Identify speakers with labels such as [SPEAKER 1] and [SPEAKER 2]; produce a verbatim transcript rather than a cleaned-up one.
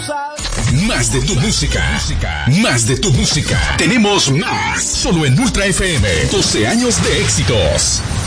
[SPEAKER 1] Más de tu música. Más de tu música. Tenemos más. Solo en Ultra F M. doce años de éxitos.